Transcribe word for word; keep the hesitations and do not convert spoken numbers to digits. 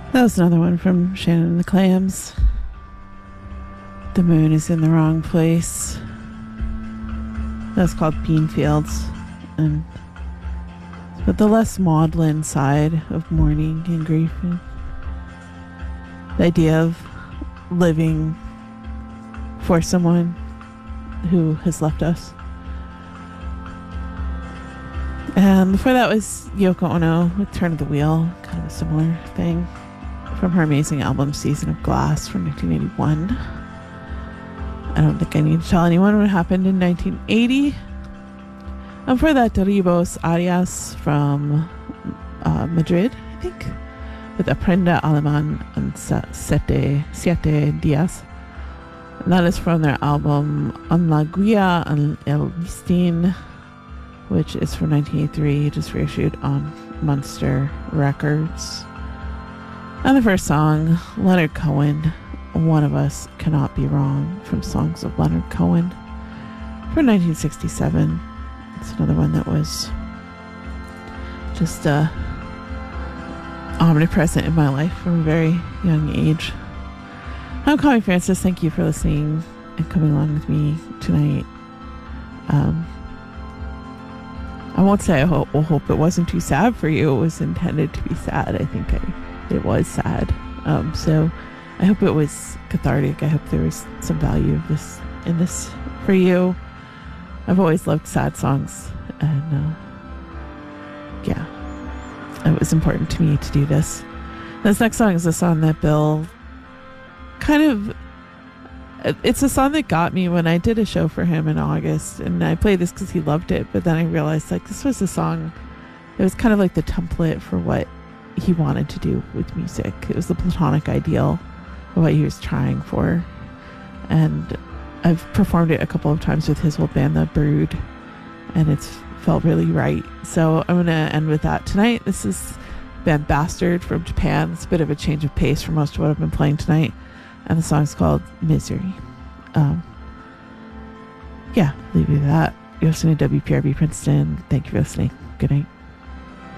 That was another one from Shannon and the Clams. The moon is in the wrong place. That's called Beanfields. And but the less maudlin side of mourning and grief. And the idea of living for someone who has left us. And before that was Yoko Ono with Turn of the Wheel, kind of a similar thing, from her amazing album Season of Glass from nineteen eighty-one. I don't think I need to tell anyone what happened in nineteen eighty. And for that, Derribos Arias from uh, Madrid, I think, with Aprenda Aleman and Siete, Siete Dias. And that is from their album En la Guía en el Listín, which is from nineteen eighty-three, just reissued on Monster Records. And the first song, Leonard Cohen, One of Us Cannot Be Wrong, from Songs of Leonard Cohen, from nineteen sixty-seven. It's another one that was just uh, omnipresent in my life from a very young age. I'm Connie Francis. Thank you for listening and coming along with me tonight. Um, I won't say I hope, will hope it wasn't too sad for you. It was intended to be sad. I think I, it was sad. Um, so I hope it was cathartic. I hope there was some value of this in this for you. I've always loved sad songs, and uh, yeah, it was important to me to do this. This next song is a song that Bill kind of, it's a song that got me when I did a show for him in August, and I played this because he loved it, but then I realized like this was a song, it was kind of like the template for what he wanted to do with music. It was the platonic ideal of what he was trying for, and I've performed it a couple of times with his old band, The Brood, and it's felt really right. So I'm going to end with that tonight. This is band Bastard from Japan. It's a bit of a change of pace from most of what I've been playing tonight, and the song's called Misery. Um, yeah, leave you with that. You're listening to W P R B Princeton. Thank you for listening. Good night.